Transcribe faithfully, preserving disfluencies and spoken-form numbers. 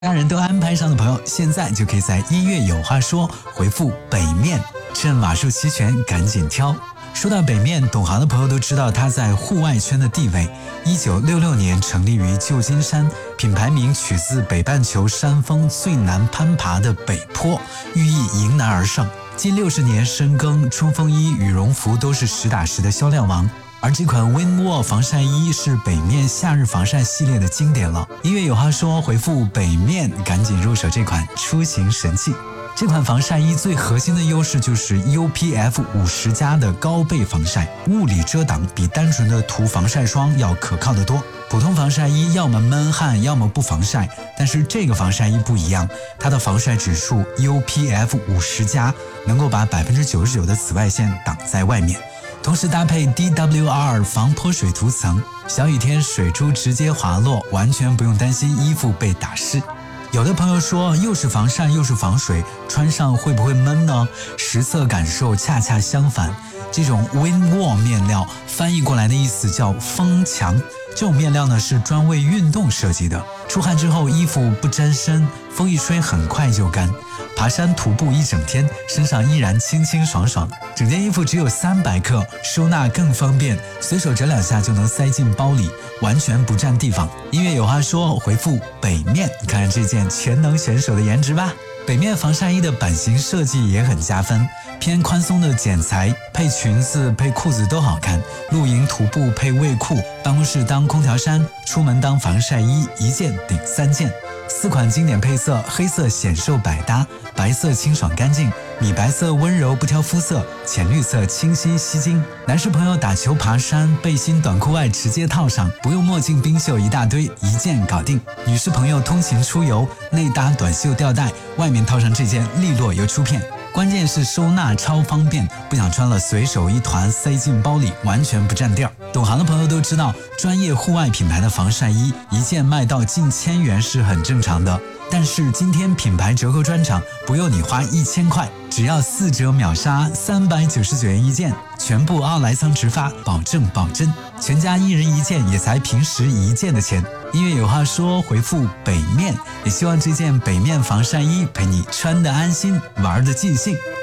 家人都安排上的朋友，现在就可以在音乐有话说回复北面，趁瓦数齐全赶紧挑。说到北面，懂行的朋友都知道它在户外圈的地位。一九六六年成立于旧金山，品牌名取自北半球山峰最难攀爬的北坡，寓意迎难而上。近六十年深耕，冲锋衣、羽绒服都是实打实的销量王。而这款 Windwall 防晒衣是北面夏日防晒系列的经典了。音乐有话说，回复北面赶紧入手这款出行神器。这款防晒衣最核心的优势就是 U P F 五十 加的高倍防晒，物理遮挡比单纯的涂防晒霜要可靠得多。普通防晒衣要么闷汗，要么不防晒，但是这个防晒衣不一样，它的防晒指数 U P F 五十 加，能够把 百分之九十九 的紫外线挡在外面。同时搭配 D W R 防泼水涂层，小雨天水珠直接滑落，完全不用担心衣服被打湿。有的朋友说，又是防晒又是防水，穿上会不会闷呢？实测感受恰恰相反。这种 Windwall 面料翻译过来的意思叫风墙，这种面料呢是专为运动设计的，出汗之后衣服不沾身，风一吹很快就干。爬山徒步一整天，身上依然清清爽爽。整件衣服只有三百克，收纳更方便，随手折两下就能塞进包里，完全不占地方。音乐有话说，回复北面，看看这件全能选手的颜值吧。北面防晒衣的版型设计也很加分，偏宽松的剪裁，配裙子配裤子都好看。露营徒步配卫裤，办公室当空调衫，出门当防晒衣，一件顶三件。四款经典配色，黑色显瘦百搭，白色清爽干净，米白色温柔不挑肤色，浅绿色清晰吸睛。男士朋友打球爬山，背心短裤外直接套上，不用墨镜冰袖一大堆，一件搞定。女士朋友通勤出游，内搭短袖吊带，外面套上这件利落又出片。关键是收纳超方便，不想穿了随手一团塞进包里，完全不占地儿。懂行的朋友都知道，专业户外品牌的防晒衣一件卖到近千元是很正常的，但是今天品牌折扣专场不用你花一千块，只要四折秒杀，三百九十九元一件，全部奥莱桑直发，保证保真，全家一人一件也才平时一件的钱。音乐有话说，回复北面，也希望这件北面防晒衣陪你穿得安心，玩得尽兴。